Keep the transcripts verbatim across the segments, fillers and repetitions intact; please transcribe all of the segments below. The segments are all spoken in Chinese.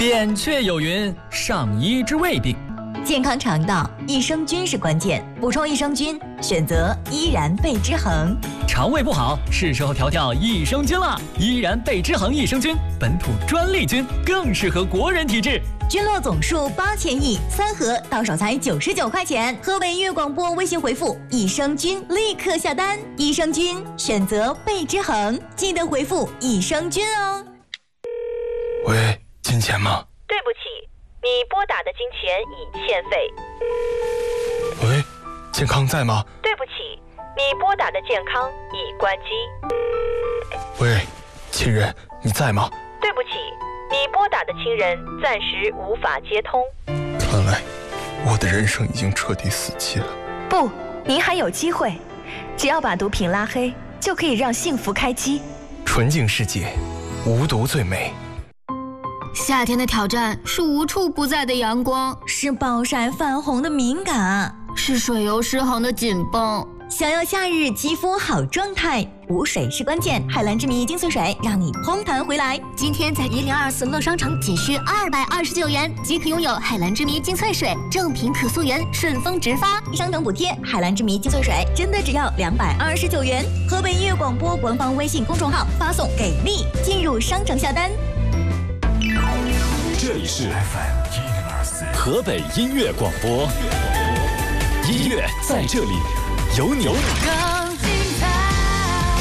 扁鹊有云：上医之未病。 健康肠道，益生菌是关键。补充益生菌，选择依然贝之恒。 肠胃不好，是时候调调益生菌了。依然贝之恒益生菌，本土专利菌，更适合国人体质。 菌落总数八千亿，三盒到手才九十九块钱。河北音乐广播微信回复益生菌，立刻下单。益生菌选择贝之恒，记得回复益生菌哦。 喂，金钱吗？ 对不起，你拨打的金钱已欠费。 喂，健康在吗？ 对不起，你拨打的健康已关机。 喂，亲人，你在吗？ 对不起，你拨打的亲人暂时无法接通。 看来我的人生已经彻底死机了。 不，您还有机会，只要把毒品拉黑，就可以让幸福开机。 纯净世界，无毒最美。 夏天的挑战是无处不在的阳光， 是暴晒泛红的敏感， 是水油失衡的紧绷。 想要夏日肌肤好状态，补水是关键。海蓝之谜精粹水让你嘭弹回来。 今天在一零二四乐商城仅需二百二十九元即可拥有海蓝之谜精粹水，正品可溯源，顺丰直发， 商城补贴。海蓝之谜精粹水真的只要两百二十九元。河北音乐广播官方微信公众号发送给力，进入商城下单。 这里是 F M 一零二四河北音乐广播，音乐在这里，有你更精彩。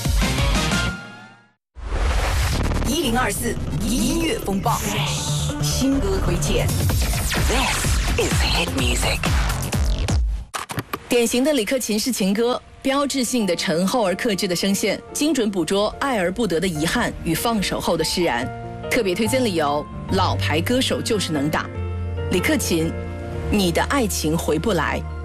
一零二四音乐风暴，新歌推荐。This is hit music。典型的李克勤式情歌，标志性的沉厚而克制的声线，精准捕捉爱而不得的遗憾与放手后的释然。特别推荐理由：老牌歌手就是能打。李克勤，你的爱情回不来。